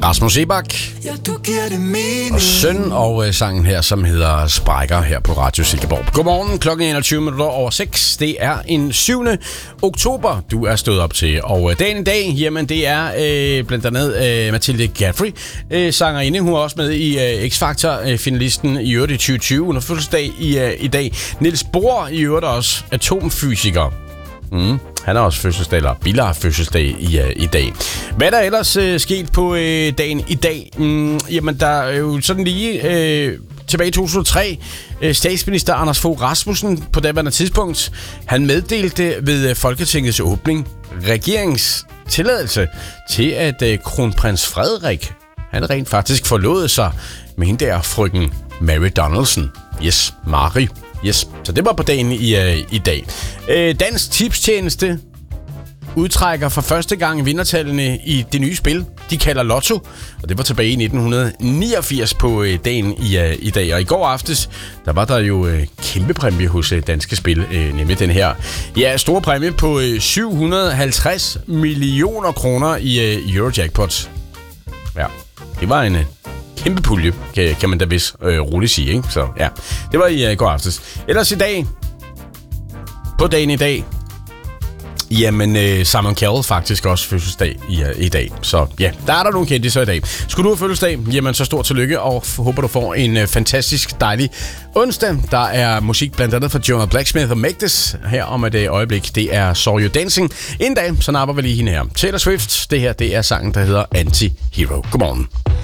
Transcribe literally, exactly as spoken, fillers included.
Rasmus Sebak og Søn, og øh, sangen her, som hedder Sprækker, her på Radio Silkeborg. Godmorgen, klokken enogtyve minutter over seks. Det er en syvende oktober, du er stået op til. Og øh, dagen i dag, jamen det er øh, blandt andet øh, Mathilde Gaffrey, øh, sangerinde. Hun er også med i øh, X-Factor-finalisten i øvrigt i tyve tyve. Hun har fødselsdag i, øh, i dag. Niels Bohr i øvrigt også, atomfysiker. Mm. Han har også fødselsdag, eller Billa har fødselsdag i, uh, i dag. Hvad er der ellers uh, sket på uh, dagen i dag? Mm, jamen, der er jo sådan lige uh, tilbage i to tusind og tre, uh, statsminister Anders Fogh Rasmussen på daværende tidspunkt, han meddelte ved uh, Folketingets åbning regeringstilladelse til, at uh, kronprins Frederik, han rent faktisk forlod sig med hende der frøken Mary Donaldson. Yes, Mary. Yes, så det var på dagen i, uh, i dag. Uh, Dansk Tipstjeneste udtrækker for første gang vindertallene i det nye spil, de kalder Lotto. Og det var tilbage i nitten niogfirs på uh, dagen i, uh, i dag. Og i går aftes, der var der jo uh, kæmpe præmie hos uh, Danske Spil, uh, nemlig den her. Ja, store præmie på uh, syv hundrede og halvtreds millioner kroner i uh, Eurojackpot. Ja, det var en... Uh, kæmpe pulje, kan, kan man da vist øh, roligt sige, ikke? Så ja, det var i uh, går aftes. Ellers i dag, på dagen i dag, jamen øh, Simon Cowell faktisk også fødselsdag i, uh, i dag. Så ja, der er der nogle kendte i dag. Skulle du have fødselsdag, jamen så stort tillykke, og håber du får en uh, fantastisk dejlig onsdag. Der er musik blandt andet fra Jonah Blacksmith og Magdes her om et uh, øjeblik. Det er Saw You Dancing. En dag, så napper vi lige hende her. Taylor Swift, det her, det er sangen, der hedder Anti-Hero. Godmorgen.